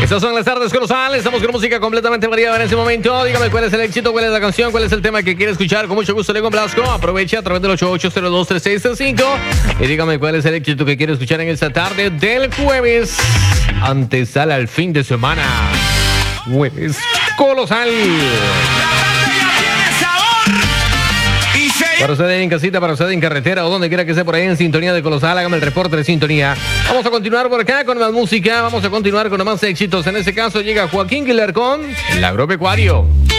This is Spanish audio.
Estas son las tardes colosales. Estamos con música completamente variada en este momento. Dígame cuál es el éxito, cuál es la canción, cuál es el tema que quiere escuchar. Con mucho gusto le complazco. Aproveche a través del 88023635 y dígame cuál es el éxito que quiere escuchar en esta tarde del jueves. Antesala al fin de semana. Jueves colosal. Para usted en casita, para usted en carretera o donde quiera que sea por ahí en sintonía de Colosal, hágame el reporte de sintonía. Vamos a continuar por acá con más música, vamos a continuar con más éxitos. En este caso llega Joaquín Guillercón, el agropecuario.